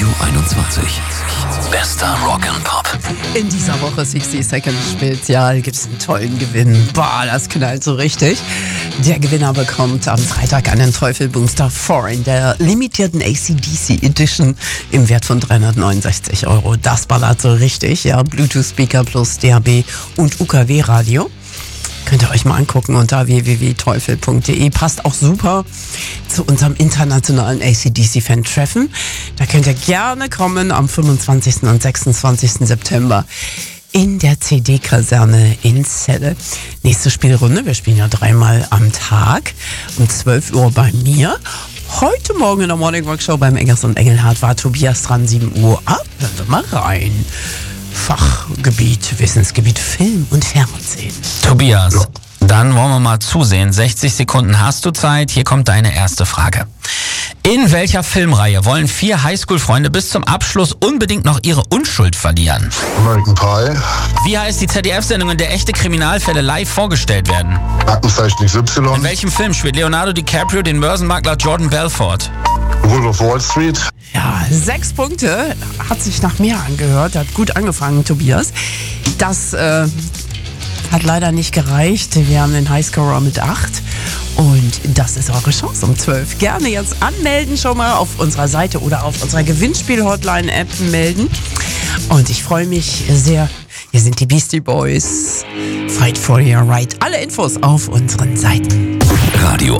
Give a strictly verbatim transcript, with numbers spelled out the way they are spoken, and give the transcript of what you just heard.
Radio einundzwanzig. Bester Rock and Pop. In dieser Woche sechzig Second Spezial gibt es einen tollen Gewinn. Boah, das knallt so richtig. Der Gewinner bekommt am Freitag einen Teufel-Booster vier in der limitierten A C D C Edition im Wert von dreihundertneunundsechzig Euro. Das ballert so richtig, ja. Bluetooth-Speaker plus D A B und U K W-Radio. Könnt ihr euch mal angucken unter w w w punkt teufel punkt d e. Passt auch super zu unserem internationalen A C D C-Fan-Treffen. Da könnt ihr gerne kommen am fünfundzwanzigsten und sechsundzwanzigsten September in der C D-Kaserne in Celle. Nächste Spielrunde, wir spielen ja dreimal am Tag, um zwölf Uhr bei mir. Heute Morgen in der Morning Rock Show beim Engers und Engelhardt war Tobias dran, sieben Uhr. Ah, hören wir mal rein. Fachgebiet, Wissensgebiet Film und Fernsehen. Tobias, ja. Dann wollen wir mal zusehen. sechzig Sekunden hast du Zeit. Hier kommt deine erste Frage. In welcher Filmreihe wollen vier Highschool-Freunde bis zum Abschluss unbedingt noch ihre Unschuld verlieren? American Pie. Wie heißt die Z D F-Sendung, in der echte Kriminalfälle live vorgestellt werden? Aktenzeichen X Y. In welchem Film spielt Leonardo DiCaprio den Börsenmakler Jordan Belfort? Wolf of Wall Street. Ja, sechs Punkte. Hat sich nach mehr angehört. Hat gut angefangen, Tobias. Das äh, hat leider nicht gereicht. Wir haben den Highscorer mit acht. Und das ist eure Chance um zwölf. Gerne jetzt anmelden, schon mal auf unserer Seite oder auf unserer Gewinnspiel-Hotline-App melden. Und ich freue mich sehr. Hier sind die Beastie Boys. Fight for your right. Alle Infos auf unseren Seiten. Radio